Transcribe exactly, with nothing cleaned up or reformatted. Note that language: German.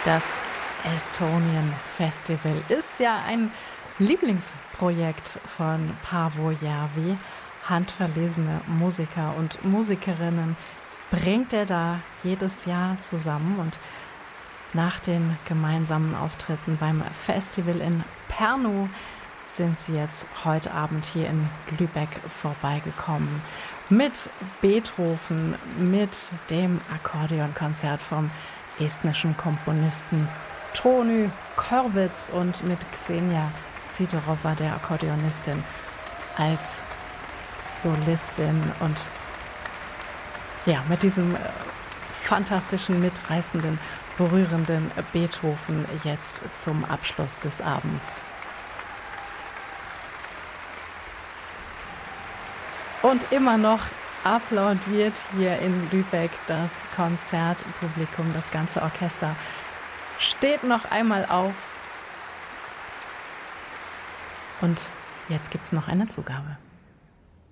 Das Estonian Festival ist ja ein Lieblingsprojekt von Paavo Järvi. Handverlesene Musiker und Musikerinnen bringt er da jedes Jahr zusammen. Und nach den gemeinsamen Auftritten beim Festival in Pärnu sind sie jetzt heute Abend hier in Lübeck vorbeigekommen. Mit Beethoven, mit dem Akkordeonkonzert vom estnischen Komponisten Tony Korvits und mit Xenia Sidorova, der Akkordeonistin, als Solistin. Und ja, mit diesem fantastischen, mitreißenden, berührenden Beethoven jetzt zum Abschluss des Abends. Und immer noch applaudiert hier in Lübeck das Konzertpublikum. Das ganze Orchester steht noch einmal auf. Und jetzt gibt es noch eine Zugabe.